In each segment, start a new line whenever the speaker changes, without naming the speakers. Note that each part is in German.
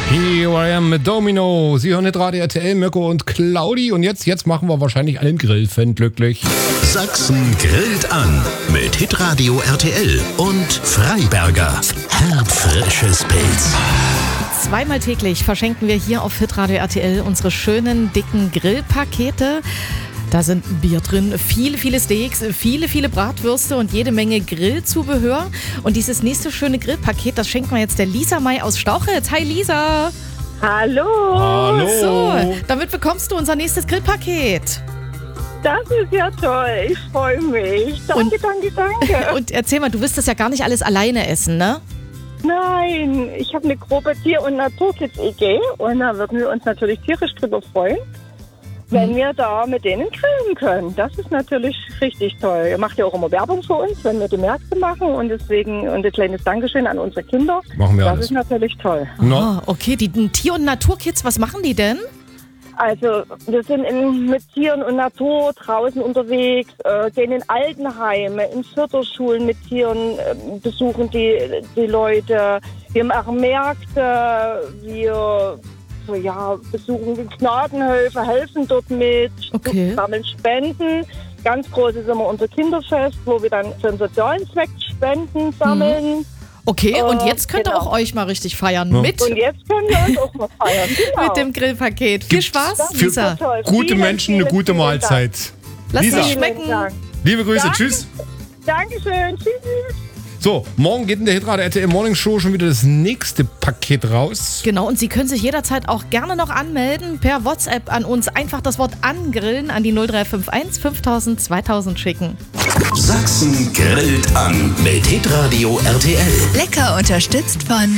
Here I am mit Domino. Sie hören nicht Radio RTL, Mirko und Claudi. Und jetzt machen wir wahrscheinlich allen Grillfan glücklich.
Sachsen grillt an mit Hitradio RTL und Freiberger. Herbfrisches Pilz.
Zweimal täglich verschenken wir hier auf Hitradio RTL unsere schönen, dicken Grillpakete. Da sind Bier drin, viele Steaks, viele Bratwürste und jede Menge Grillzubehör. Und dieses nächste schöne Grillpaket, das schenken wir jetzt der Lisa May aus Stauchitz. Hi Lisa!
Hallo!
Hallo!
So, damit bekommst du unser nächstes Grillpaket.
Das ist ja toll, ich freue mich. Danke.
Und erzähl mal, du wirst das ja gar nicht alles alleine essen, ne?
Nein, ich habe eine große Tier- und Naturkids-EG und da würden wir uns natürlich tierisch drüber freuen, wenn wir da mit denen grillen können. Das ist natürlich richtig toll. Ihr macht ja auch immer Werbung für uns, wenn wir die Märkte machen und deswegen und ein kleines Dankeschön an unsere Kinder.
Machen wir
das
alles.
ist natürlich toll.
Ah, okay, die Tier- und Naturkids, was machen die denn?
Also wir sind mit Tieren und Natur draußen unterwegs, gehen in Altenheime, in Förderschulen mit Tieren, besuchen die Leute. Wir machen Märkte, wir besuchen die Gnadenhöfe, helfen dort mit,
Okay.
sammeln Spenden. Ganz groß ist immer unser Kinderfest, wo wir dann für einen sozialen Zweck Spenden sammeln.
Okay, und jetzt könnt ihr
genau.
auch euch mal richtig feiern
Ja.
mit
Und jetzt können wir uns auch mal feiern. Genau.
mit dem Grillpaket. Viel Spaß,
für
Lisa.
Toll.
gute Menschen eine gute
vielen
Mahlzeit.
Lass
Lisa,
dich schmecken.
Dank.
liebe Grüße,
Danke.
tschüss.
Dankeschön, tschüss.
So, morgen geht in der Hitradio RTL Morning Show schon wieder das nächste Paket raus.
Genau, und Sie können sich jederzeit auch gerne noch anmelden. Per WhatsApp an uns einfach das Wort angrillen an die 0351 5000 2000 schicken.
Sachsen grillt an mit Hitradio RTL.
Lecker unterstützt von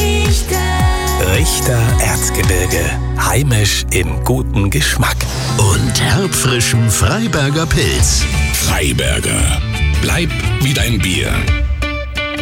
Richter Erzgebirge. Heimisch im guten Geschmack.
Und herbfrischem Freiberger Pilz.
Freiberger. Bleib wie dein Bier.